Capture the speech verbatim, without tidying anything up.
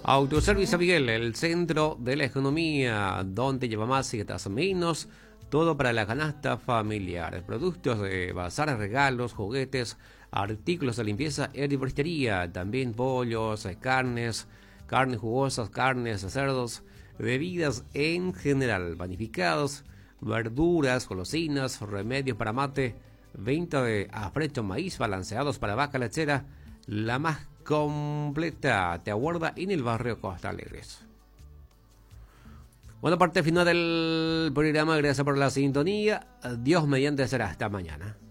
Autoservicio San Miguel, el centro de la economía, donde lleva más y gastas menos, todo para la canasta familiar. Productos de bazar, regalos, juguetes, artículos de limpieza y arboristería, también pollos, carnes, carnes jugosas, carnes de cerdos, bebidas en general, panificados, verduras, golosinas, remedios para mate, venta de afrecho maíz, balanceados para vaca lechera, la más completa te aguarda en el barrio Costa Alegres. Bueno, parte final del programa, gracias por la sintonía. Dios mediante será hasta mañana.